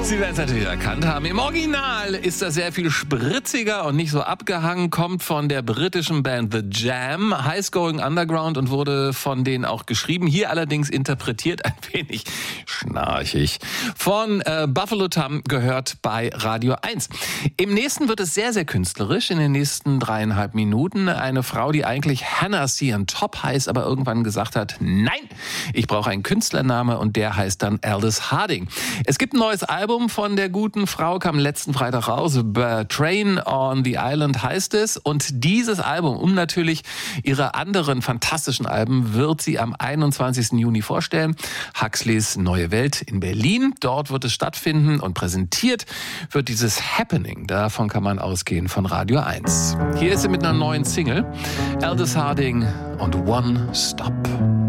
Sie werden es natürlich erkannt haben. Im Original ist das sehr viel spritziger und nicht so abgehangen, kommt von der britischen Band The Jam, Highs Going Underground, und wurde von denen auch geschrieben. Hier allerdings interpretiert ein wenig schnarchig. Von Buffalo Tom, gehört bei Radio 1. Im nächsten wird es sehr, sehr künstlerisch. In den nächsten 3,5 Minuten eine Frau, die eigentlich Hannah Cian Top heißt, aber irgendwann gesagt hat, nein, ich brauche einen Künstlername, und der heißt dann Aldous Harding. Es gibt ein neues Album von der guten Frau, kam letzten Freitag raus. Train on the Island heißt es. Und dieses Album und natürlich ihre anderen fantastischen Alben wird sie am 21. Juni vorstellen. Huxleys Neue Welt in Berlin. Dort wird es stattfinden, und präsentiert wird dieses Happening. Davon kann man ausgehen von Radio 1. Hier ist sie mit einer neuen Single. Aldous Harding und One Stop.